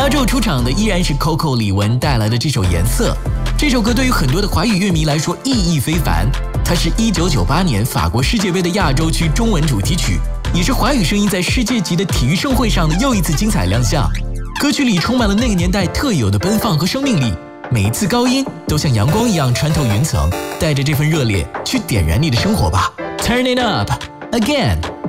压轴出场的依然是 Coco 李玟带来的这首《颜色》。这首歌对于很多的华语乐迷来说意义非凡，它是1998年法国世界杯的亚洲区中文主题曲，也是华语声音在世界级的体育盛会上的又一次精彩亮相。歌曲里充满了那个年代特有的奔放和生命力，每一次高音都像阳光一样穿透云层，带着这份热烈去点燃你的生活吧。Turn it up again。